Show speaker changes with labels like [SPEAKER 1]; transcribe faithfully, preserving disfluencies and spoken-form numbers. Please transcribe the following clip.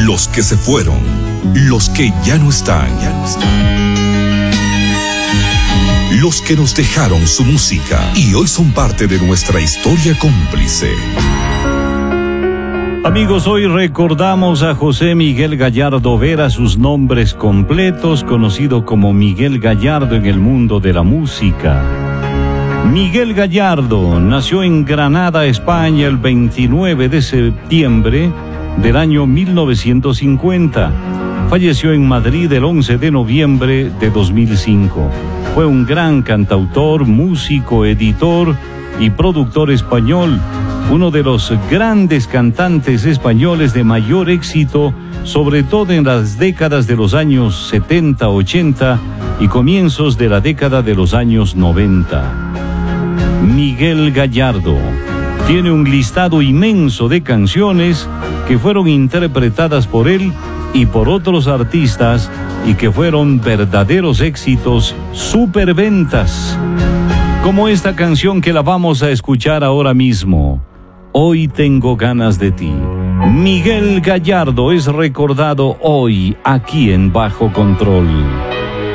[SPEAKER 1] los que se fueron, los que ya no están, ya no están. Los que nos dejaron su música y hoy son parte de nuestra historia cómplice.
[SPEAKER 2] Amigos, hoy recordamos a José Miguel Gallardo Vera, sus nombres completos, conocido como Miguel Gallardo en el mundo de la música. Miguel Gallardo nació en Granada, España, el veintinueve de septiembre del año mil novecientos cincuenta. Falleció en Madrid el once de noviembre de dos mil cinco. Fue un gran cantautor, músico, editor y productor español, uno de los grandes cantantes españoles de mayor éxito, sobre todo en las décadas de los años setenta, ochenta y comienzos de la década de los años noventa. Miguel Gallardo tiene un listado inmenso de canciones que fueron interpretadas por él y por otros artistas y que fueron verdaderos éxitos, superventas, como esta canción que la vamos a escuchar ahora mismo. Hoy tengo ganas de ti. Miguel Gallardo es recordado hoy aquí en Bajo Control.